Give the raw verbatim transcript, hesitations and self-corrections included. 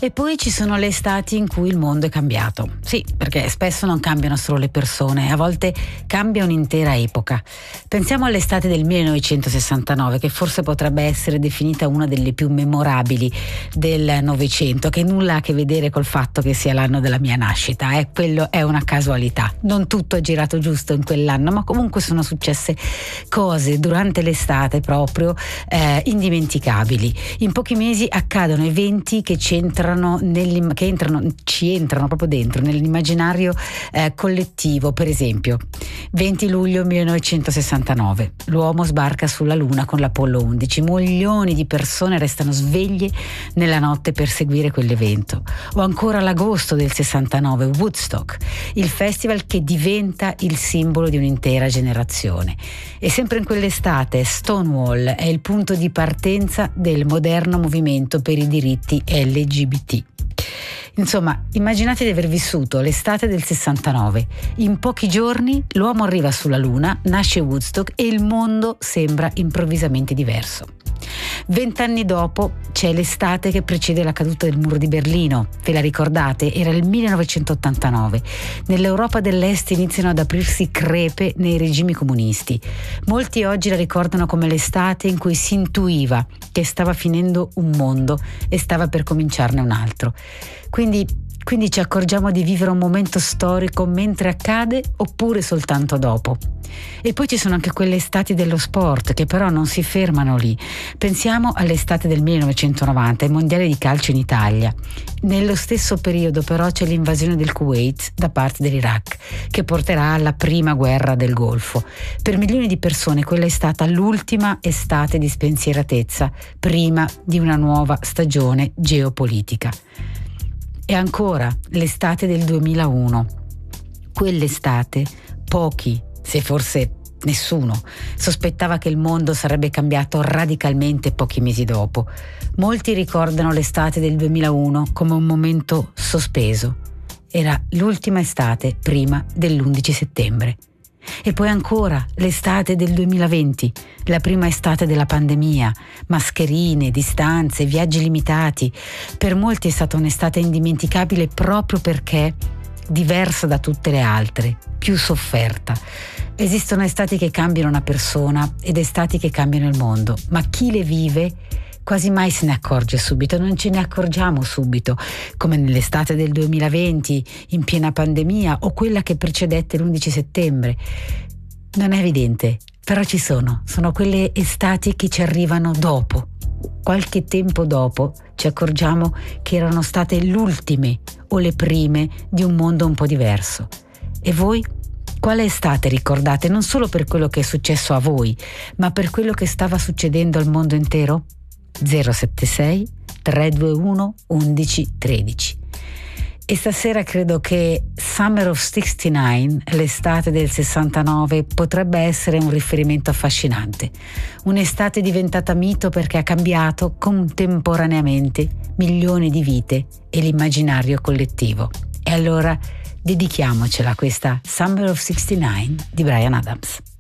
E poi ci sono le estati in cui il mondo è cambiato. Sì, perché spesso non cambiano solo le persone, a volte cambia un'intera epoca. Pensiamo all'estate del millenovecentosessantanove, che forse potrebbe essere definita una delle più memorabili del Novecento, che nulla ha a che vedere col fatto che sia l'anno della mia nascita, eh? Quello è una casualità. Non tutto è girato giusto in quell'anno, ma comunque sono successe cose durante l'estate proprio eh, indimenticabili. In pochi mesi accadono eventi che c'entrano che entrano, ci entrano proprio dentro nell'immaginario eh, collettivo. Per esempio, venti luglio millenovecentosessantanove, l'uomo sbarca sulla Luna con l'Apollo undici, milioni di persone restano sveglie nella notte per seguire quell'evento. O ancora l'agosto del sessantanove, Woodstock, il festival che diventa il simbolo di un'intera generazione. E sempre in quell'estate Stonewall è il punto di partenza del moderno movimento per i diritti L G B T. Insomma, immaginate di aver vissuto l'estate del sessantanove. In pochi giorni l'uomo arriva sulla Luna, nasce Woodstock e il mondo sembra improvvisamente diverso. Vent'anni dopo c'è l'estate che precede la caduta del muro di Berlino. Ve la ricordate? Era il millenovecentottantanove. Nell'Europa dell'Est iniziano ad aprirsi crepe nei regimi comunisti. Molti oggi la ricordano come l'estate in cui si intuiva che stava finendo un mondo e stava per cominciarne un altro. Quindi Quindi ci accorgiamo di vivere un momento storico mentre accade oppure soltanto dopo. E poi ci sono anche quelle estati dello sport che però non si fermano lì. Pensiamo all'estate del millenovecentonovanta, il mondiale di calcio in Italia. Nello stesso periodo però c'è l'invasione del Kuwait da parte dell'Iraq, che porterà alla prima guerra del Golfo. Per milioni di persone quella è stata l'ultima estate di spensieratezza prima di una nuova stagione geopolitica. E ancora l'estate del duemilauno. Quell'estate pochi, se forse nessuno, sospettava che il mondo sarebbe cambiato radicalmente pochi mesi dopo. Molti ricordano l'estate del duemilauno come un momento sospeso. Era l'ultima estate prima dell'undici settembre. E poi ancora l'estate del duemilaventi, la prima estate della pandemia, mascherine, distanze, viaggi limitati. Per molti è stata un'estate indimenticabile proprio perché diversa da tutte le altre, più sofferta. Esistono estati che cambiano una persona ed estati che cambiano il mondo, ma chi le vive quasi mai se ne accorge subito, non ce ne accorgiamo subito, come nell'estate del duemilaventi, in piena pandemia, o quella che precedette l'undici settembre. Non è evidente, però ci sono, sono quelle estati che ci arrivano dopo. Qualche tempo dopo ci accorgiamo che erano state le ultime o le prime di un mondo un po' diverso. E voi? Quale estate ricordate non solo per quello che è successo a voi, ma per quello che stava succedendo al mondo intero? zero sette sei tre due uno undici tredici. E stasera credo che Summer of sessantanove, l'estate del sessantanove, potrebbe essere un riferimento affascinante. Un'estate diventata mito perché ha cambiato contemporaneamente milioni di vite e l'immaginario collettivo. E allora dedichiamocela questa Summer of sessantanove di Bryan Adams.